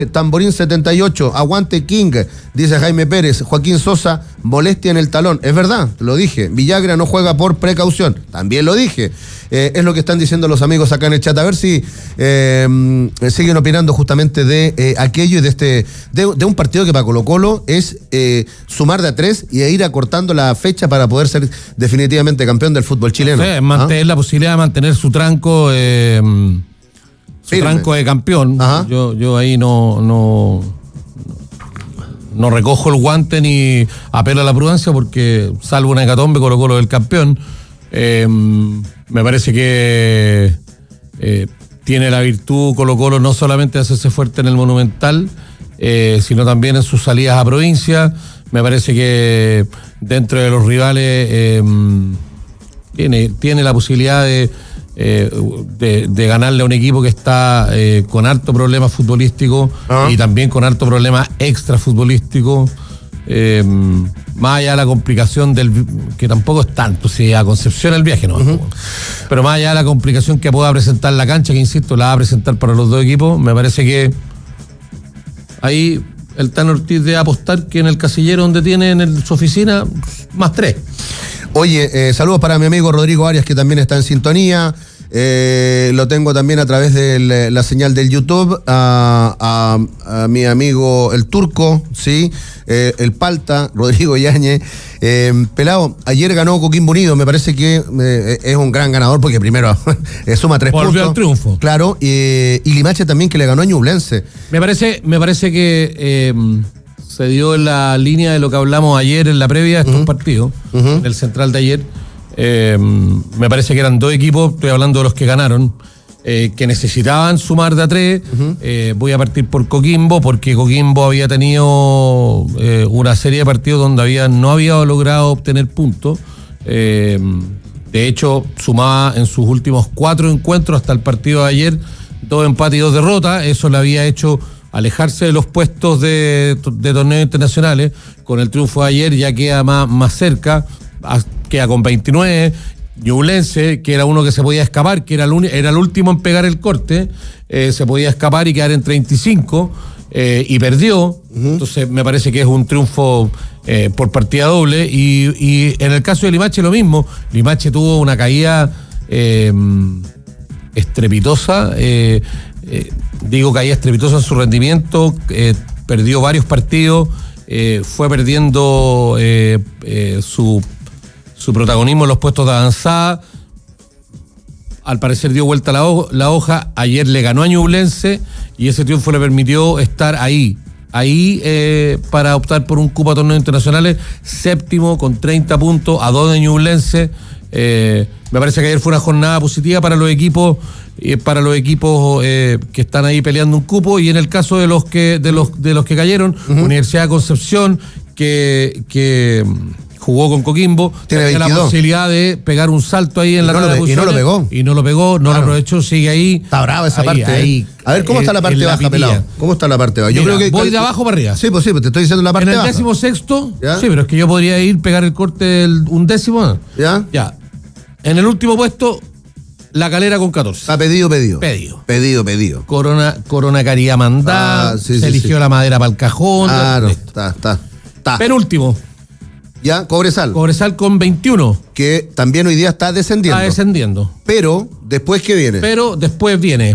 Tamborín 78, aguante King, dice Jaime Pérez. Joaquín Sosa, molestia en el talón. Es verdad, lo dije. Villagra no juega por precaución. También lo dije. Es lo que están diciendo los amigos acá en el chat. A ver si siguen opinando justamente de aquello y de un partido que para Colo-Colo es sumar de a 3 y ir acortando la fecha para poder ser definitivamente campeón del fútbol chileno. Sí, mantener la posibilidad de mantener su tranco. Tranco de campeón. Yo ahí no recojo el guante ni apelo a la prudencia, porque salvo una hecatombe, Colo-Colo del campeón. Me parece que tiene la virtud Colo-Colo no solamente de hacerse fuerte en el Monumental, sino también en sus salidas a provincia. Me parece que dentro de los rivales tiene la posibilidad de ganarle a un equipo que está con harto problema futbolístico y también con harto problema extra futbolístico, más allá de la complicación que tampoco es tanto, si a Concepción el viaje no, pero más allá de la complicación que pueda presentar la cancha, que insisto, la va a presentar para los dos equipos, me parece que ahí el Tano Ortiz debe apostar que en el casillero donde tiene en su oficina, más 3. Oye, saludos para mi amigo Rodrigo Arias, que también está en sintonía. Lo tengo también a través de la señal del YouTube. A mi amigo el Turco, ¿sí? El Palta, Rodrigo Yáñez. Pelado, ayer ganó Coquimbo Unido. Me parece que es un gran ganador porque primero suma 3 puntos. Volvió al triunfo. Claro, y Limache también, que le ganó a Ñublense. Me parece que se dio en la línea de lo que hablamos ayer en la previa de estos partidos, en el central de ayer. Me parece que eran dos equipos, estoy hablando de los que ganaron, que necesitaban sumar de a 3. Voy a partir por Coquimbo, porque Coquimbo había tenido una serie de partidos donde no había logrado obtener puntos. De hecho, sumaba en sus últimos 4 encuentros hasta el partido de ayer 2 empates y 2 derrotas. Eso le había hecho alejarse de los puestos de torneos internacionales. Con el triunfo de ayer ya queda más cerca, queda con 29. Ñublense, que era uno que se podía escapar, que era el último en pegar el corte, se podía escapar y quedar en 35, y perdió. Entonces me parece que es un triunfo por partida doble. Y en el caso de Limache lo mismo. Limache tuvo una caída estrepitosa, caída estrepitosa en su rendimiento, perdió varios partidos, fue perdiendo su protagonismo en los puestos de avanzada. Al parecer dio vuelta la hoja. Ayer le ganó a Ñublense y ese triunfo le permitió estar ahí para optar por un cupo a torneos internacionales, 7º con 30 puntos, a 2 de Ñublense. Me parece que ayer fue una jornada positiva para los equipos que están ahí peleando un cupo. Y en el caso de los que cayeron, Universidad de Concepción, que jugó con Coquimbo, tenía la posibilidad de pegar un salto ahí en la tabla de posiciones. Y no lo pegó, no lo aprovechó, sigue ahí. Está brava esa parte. A ver, ¿cómo está la parte baja, pelado? ¿Cómo está la parte baja? Yo creo que voy de abajo para arriba. Sí, pues te estoy diciendo la parte baja. En el 16º, sí, pero es que yo podría pegar el corte del 11º. Ya. En el último puesto, La Calera con 14. Está pedido. Corona Caridad mandada, se eligió la madera para el cajón. Claro, está. Penúltimo. Ya, Cobresal con 21. Que también hoy día está descendiendo. Pero, ¿después qué viene? Después viene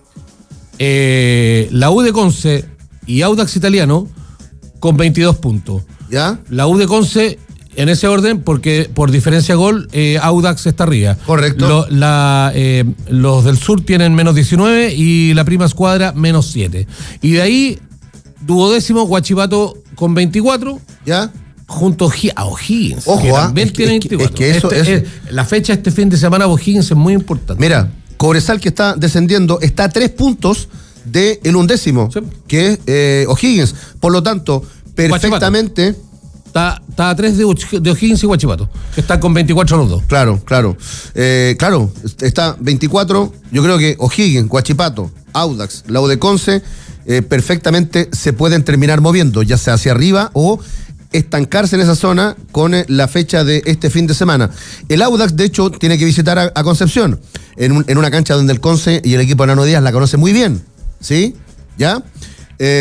la U de Conce y Audax Italiano con 22 puntos. ¿Ya? La U de Conce en ese orden, porque por diferencia de gol, Audax está arriba. Correcto. Los del sur tienen menos 19 y la prima escuadra menos 7. Y de ahí, 12º, Huachipato con 24. ¿Ya? Junto a O'Higgins. Ojo, que también tiene 24. Es que eso la fecha este fin de semana de O'Higgins es muy importante. Mira, Cobresal, que está descendiendo, está a 3 puntos del 11º, sí, que es O'Higgins. Por lo tanto, perfectamente... Está a 3 de O'Higgins y Huachipato, que están con 24 los dos. Claro, está 24. Yo creo que O'Higgins, Huachipato, Audax, la U de Conce, perfectamente se pueden terminar moviendo, ya sea hacia arriba o estancarse en esa zona con la fecha de este fin de semana. El Audax, de hecho, tiene que visitar a Concepción, en una cancha donde el Conce y el equipo de Nano Díaz la conoce muy bien, ¿sí? ¿Ya?